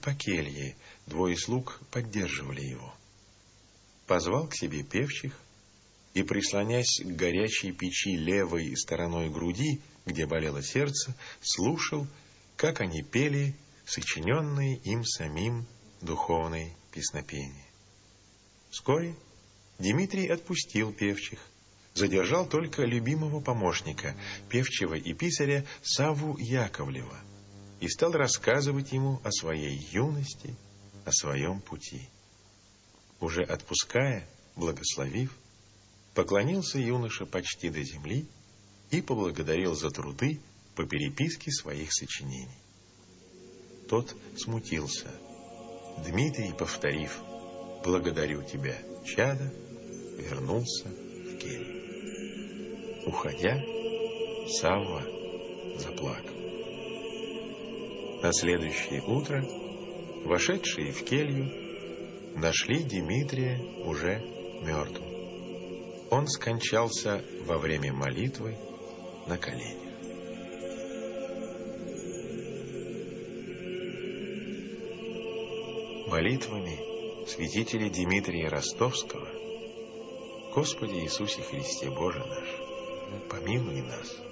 по келье, двое слуг поддерживали его. Позвал к себе певчих и, прислонясь к горячей печи левой стороной груди, где болело сердце, слушал, как они пели сочиненные им самим духовные песнопения. Вскоре Дмитрий отпустил певчих, задержал только любимого помощника, певчего и писаря Савву Яковлева, и стал рассказывать ему о своей юности, о своем пути. Уже отпуская, благословив, поклонился юноша почти до земли и поблагодарил за труды по переписке своих сочинений. Тот смутился. Дмитрий, повторив «Благодарю тебя, чадо», вернулся в келью. Уходя, Савва заплакал. На следующее утро вошедшие в келью нашли Дмитрия уже мертвым. Он скончался во время молитвы на коленях. Молитвами святителя Дмитрия Ростовского: Господи Иисусе Христе, Боже наш, помилуй нас.